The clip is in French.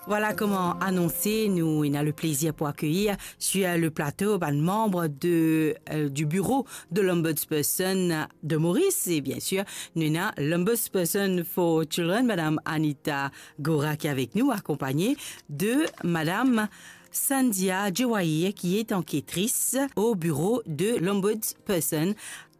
Voilà comment annoncer, nous on a le plaisir pour accueillir sur le plateau un membre du bureau de l'Ombudsperson de Maurice et bien sûr nous avons l'Ombudsperson for Children, Madame Anita Gora qui est avec nous, accompagnée de Madame Sandia Djewaye qui est enquêtrice au bureau de l'Ombudsperson.